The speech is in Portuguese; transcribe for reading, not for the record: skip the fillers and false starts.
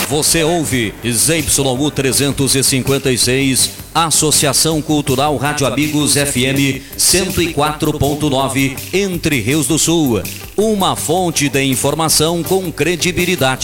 Você ouve ZYU 356, Associação Cultural Rádio Amigos FM 104.9, Entre Rios do Sul. Uma fonte de informação com credibilidade.